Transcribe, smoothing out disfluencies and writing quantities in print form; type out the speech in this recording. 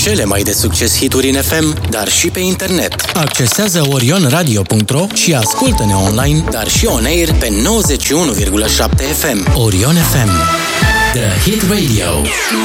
Cele mai de succes hituri în FM, dar și pe internet. Accesează orionradio.ro și ascultă-ne online, dar și on air pe 91,7 FM. Orion FM. The Hit Radio.